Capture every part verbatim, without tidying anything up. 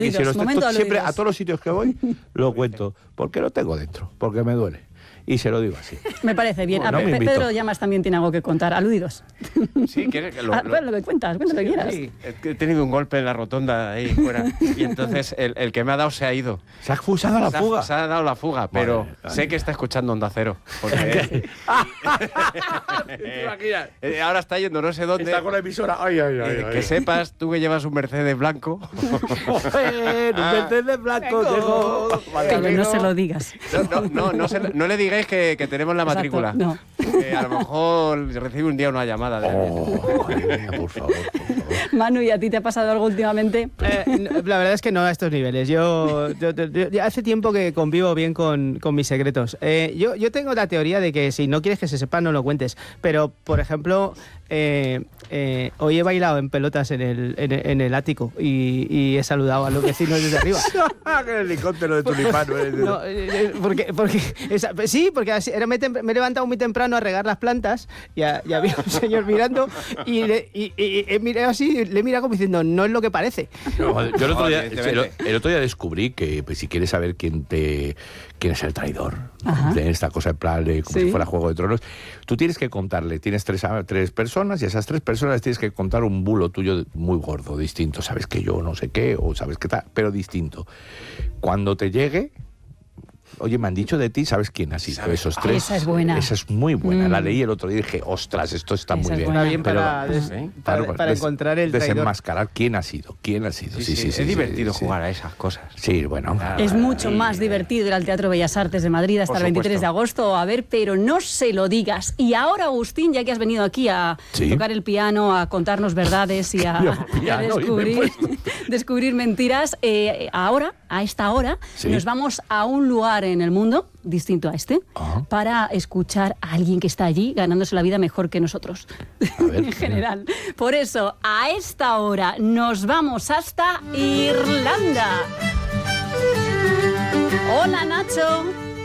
Y si los Momento textos, siempre aludidos. a todos los sitios que voy lo cuento, porque lo tengo dentro, porque me duele. Y se lo digo así. Me parece bien. Bueno, Ah, no me Pe- invito. Pedro Llamas también tiene algo que contar. Aludidos. Sí, ¿quieres que lo, Ah, lo- bueno, lo que cuentas, cuenta lo que quieras. Sí, es que he tenido un golpe en la rotonda ahí fuera. Y entonces el, el que me ha dado se ha ido. Se ha expulsado la Se ha- fuga. Se ha dado la fuga, pero Vale, vale. sé que está escuchando Onda Cero. Porque ¿Te imaginas? eh, ahora está yendo no sé dónde. Está con la emisora. Ay, ay, ay. Eh, ay. que sepas, tú que llevas un Mercedes blanco. Joder, un Mercedes blanco tengo. Pero no se lo digas. No, no, no, no, se- no le digáis que, que tenemos la Exacto, matrícula. no. Que a lo mejor recibe un día una llamada de Oh, madre mía, por favor, por favor. Manu, ¿y a ti te ha pasado algo últimamente? Eh, no, la verdad es que no a estos niveles. Yo, yo- yo- yo- ya hace tiempo que convivo bien con, con mis secretos. Eh, yo, yo tengo la teoría de que si no quieres que se sepa, no lo cuentes. Pero, por ejemplo, eh, eh, hoy he bailado en pelotas en el, en el, en el ático y, y he saludado a los vecinos desde arriba. Que el helicóptero de tulipano. eh. No, eh, eh, porque, porque esa- sí, porque así- era- me, tem- me he levantado muy temprano a regar las plantas y, a- y había un señor mirando y, le, y, y- y he mirado así, le he mirado como diciendo, no es lo que parece. No, yo el otro, No, día, evidentemente. el, el otro día descubrí que pues, si quieres saber quién te quién es el traidor Ajá. de esta cosa en plan de como Sí. si fuera Juego de Tronos, tú tienes que contarle, tienes tres, a- tres personas y a esas tres personas tienes que contar un bulo tuyo muy gordo, distinto. Sabes que yo no sé qué o sabes qué tal, pero distinto. Cuando te llegue, oye, me han dicho de ti, ¿sabes quién ha sido? ¿Sabes? Esos Ah, tres. esa es buena. Esa es muy buena. Mm. La leí el otro día y dije, ostras, esto está Esa muy es bien. buena. Está bien Pero, para, des- sí, para, claro, para des- encontrar el traidor. desenmascarar quién ha sido, quién ha sido. Sí, sí, sí. es divertido sí, sí. jugar a esas cosas. Sí, bueno. Claro. Es mucho y- más divertido ir al Teatro Bellas Artes de Madrid hasta Por el veintitrés supuesto. de agosto a ver, pero no se lo digas. Y ahora, Agustín, ya que has venido aquí a Sí. tocar el piano, a contarnos verdades y a, Yo, y a piano, y me he descubrir, puesto. descubrir mentiras, eh, ahora, a esta hora, Sí. nos vamos a un lugar en el mundo distinto a este Ajá. para escuchar a alguien que está allí ganándose la vida mejor que nosotros A ver, en general. Por eso, a esta hora nos vamos hasta Irlanda. Hola, Nacho.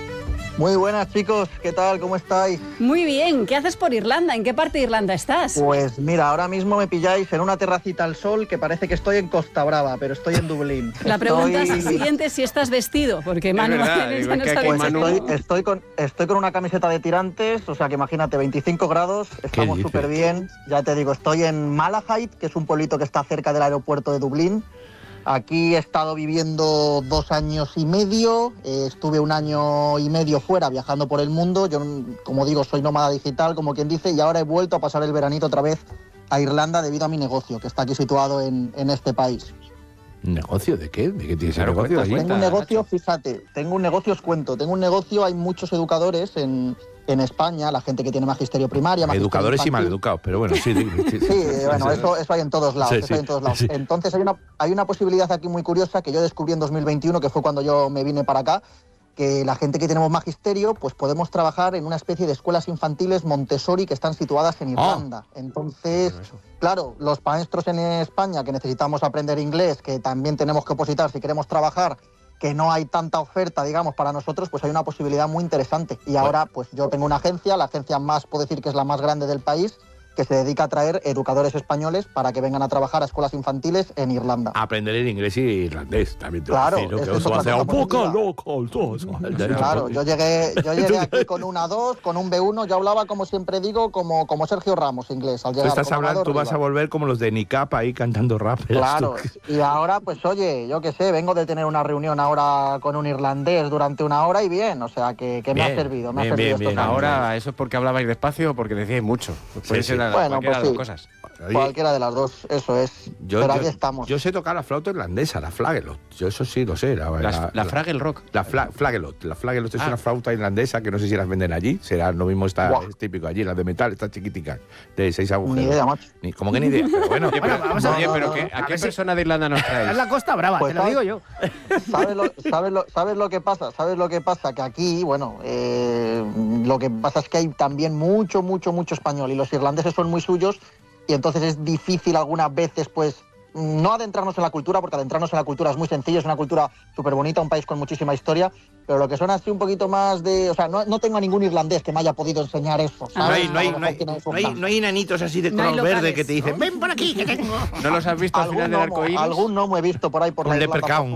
Muy buenas, chicos, ¿qué tal? ¿Cómo estáis? Muy bien, ¿qué haces por Irlanda? ¿En qué parte de Irlanda estás? Pues mira, ahora mismo me pilláis en una terracita al sol que parece que estoy en Costa Brava, pero estoy en Dublín. La pregunta Estoy- siguiente es si estás vestido, porque Manu verdad, en digo, esta es no que está aquí Pues vestido. Manu- estoy, estoy, con, estoy con una camiseta de tirantes, o sea que imagínate, veinticinco grados, estamos dices? súper bien. Ya te digo, estoy en Malahide, que es un pueblito que está cerca del aeropuerto de Dublín. Aquí he estado viviendo dos años y medio, eh, estuve un año y medio fuera viajando por el mundo. Yo, como digo, soy nómada digital, como quien dice, y ahora he vuelto a pasar el veranito otra vez a Irlanda debido a mi negocio, que está aquí situado en, en este país. ¿Negocio de qué? ¿De qué tienes Claro, el negocio cuenta, allí? cuenta. Tengo un negocio, Nacho. fíjate, tengo un negocio, os cuento, tengo un negocio, hay muchos educadores en, en España, la gente que tiene magisterio primaria, magisterio Educadores y infantil. maleducados, pero bueno, sí. sí, sí, Sí, bueno, eso, eso hay en todos lados, Sí, eso sí, hay en todos lados. sí. Entonces hay una, hay una posibilidad aquí muy curiosa que yo descubrí en dos mil veintiuno, que fue cuando yo me vine para acá, que la gente que tenemos magisterio, pues podemos trabajar en una especie de escuelas infantiles Montessori que están situadas en Irlanda. Entonces, Bueno, eso. claro, los maestros en España que necesitamos aprender inglés, que también tenemos que opositar si queremos trabajar, que no hay tanta oferta, digamos, para nosotros, pues hay una posibilidad muy interesante. Y ahora, pues yo tengo una agencia, la agencia más, puedo decir que es la más grande del país, que se dedica a traer educadores españoles para que vengan a trabajar a escuelas infantiles en Irlanda. Aprender el inglés y irlandés también te Claro, voy a decir, ¿no? eso Que es eso otra hace cosa un poco positiva. loco, todo eso. Claro, yo llegué, yo llegué aquí con una dos, con un B uno, yo hablaba, como siempre digo, como, como Sergio Ramos, inglés. Al Tú llegar, estás con una hablando, dos tú vas a arriba. volver como los de Nicap ahí cantando rap. verás Claro, tú. y ahora, pues oye, yo qué sé, vengo de tener una reunión ahora con un irlandés durante una hora y bien, o sea, que, que me Bien, ha servido, me bien, ha servido bien, estos bien. años. Ahora, ¿eso es porque hablabais despacio o porque decíais mucho? Puede Sí, ser sí. la- Bueno, cualquiera pues de las sí. cosas. Oye, Cualquiera de las dos, eso es. yo, Pero yo- aquí estamos. yo sé tocar la flauta irlandesa, la flagelot. Yo eso sí lo sé. La, La, la, la Fraggle Rock. La fla- flagelot. La flagelot es Ah. una flauta irlandesa que no sé si las venden allí. Será lo mismo, está, Guau. es típico allí. La de metal está chiquitica, de seis agujeros. Ni idea, macho. Ni, como que ni idea, pero bueno. Oye, pero, vamos a ver. oye, pero No, ¿qué- no, ¿a a qué ver si- persona de Irlanda nos traéis? Es la Costa Brava, Pues te lo sabes- digo yo. ¿Sabes lo, sabes, lo, ¿Sabes lo que pasa? ¿Sabes lo que pasa? Que aquí, bueno, eh, lo que pasa es que hay también mucho, mucho, mucho español y los irlandeses son muy suyos y entonces es difícil algunas veces, pues, no adentrarnos en la cultura, porque adentrarnos en la cultura es muy sencillo, es una cultura súper bonita, un país con muchísima historia, pero lo que son así un poquito más de... O sea, no, no tengo a ningún irlandés que me haya podido enseñar eso, No ¿sabes? hay, no, hay, A lo no, hay, mejor que no, son hay, tantos. no hay enanitos así de No hay color verde locales, que te dicen, ¿no? ven por aquí, que tengo. ¿No los has visto al final Algún del gnomo, arco iris? algún gnomo he visto por ahí por Un la Irlanda leprechaun.